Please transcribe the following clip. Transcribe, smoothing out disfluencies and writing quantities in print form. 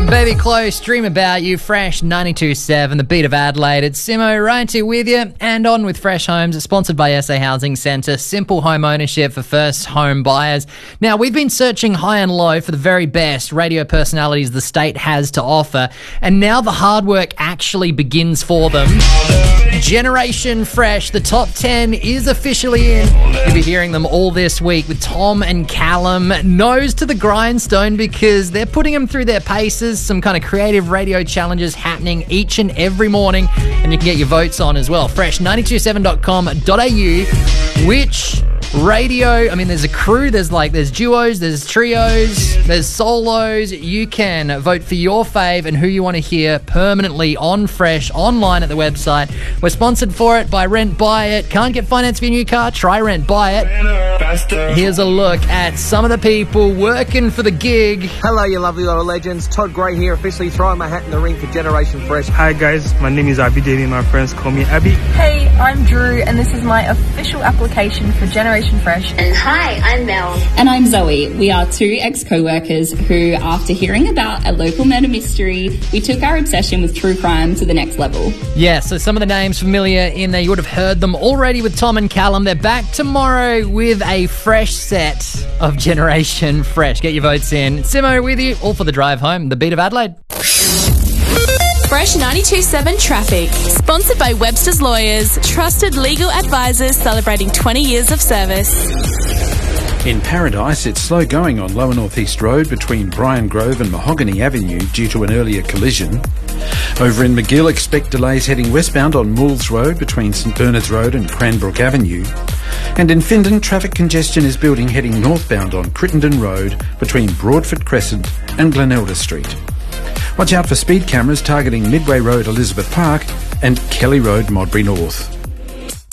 Baby Close, Dream About You, Fresh 92.7, the beat of Adelaide. It's Simo right here with you and on with Fresh Homes, sponsored by SA Housing Centre. Simple home ownership for first home buyers. Now, we've been searching high and low for the very best radio personalities the state has to offer, and now the hard work actually begins for them. Generation Fresh, the top 10 is officially in. You'll be hearing them all this week with Tom and Callum. Nose to the grindstone because they're putting them through their paces. Some kind of creative radio challenges happening each and every morning, and you can get your votes on as well. Fresh927.com.au. Which radio, there's a crew, there's duos, there's trios, there's solos. You can vote for your fave and who you want to hear permanently on Fresh, online at the website. We're sponsored for it by Rent Buy It. Can't get finance for your new car? Try Rent Buy It. Here's a look at some of the people working for the gig. Hello, you lovely little legends. Todd Gray here, officially throwing my hat in the ring for Generation Fresh. Hi guys, my name is Abby Daly. My friends call me Abby. Hey, I'm Drew, and this is my official application for Generation Fresh. And hi, I'm Mel. And I'm Zoe. We are two ex-co-workers who, after hearing about a local murder mystery, we took our obsession with true crime to the next level. Yeah, so some of the names familiar in there. You would have heard them already with Tom and Callum. They're back tomorrow with a fresh set of Generation Fresh. Get your votes in. Simo with you, all for the drive home. The beat of Adelaide. Fresh 92.7 Traffic, sponsored by Webster's Lawyers, trusted legal advisors celebrating 20 years of service. In Paradise, it's slow going on Lower North East Road between Brian Grove and Mahogany Avenue due to an earlier collision. Over in McGill, expect delays heading westbound on Moulds Road between St Bernard's Road and Cranbrook Avenue. And in Findon, traffic congestion is building heading northbound on Crittenden Road between Broadford Crescent and Glenelder Street. Watch out for speed cameras targeting Midway Road, Elizabeth Park and Kelly Road, Modbury North.